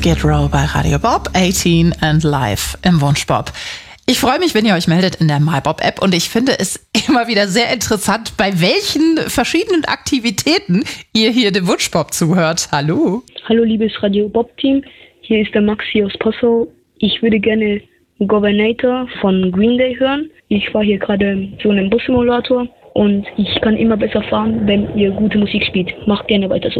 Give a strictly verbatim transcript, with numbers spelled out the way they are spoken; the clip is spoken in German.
Skid Row bei Radio Bob, achtzehn and live im Wunschbob. Ich freue mich, wenn ihr euch meldet in der MyBob-App und ich finde es immer wieder sehr interessant, bei welchen verschiedenen Aktivitäten ihr hier dem Wunschbob zuhört. Hallo. Hallo liebes Radio Bob-Team, hier ist der Maxi aus Passau. Ich würde gerne Governator von Green Day hören. Ich war hier gerade so in einem Bussimulator und ich kann immer besser fahren, wenn ihr gute Musik spielt. Macht gerne weiter so.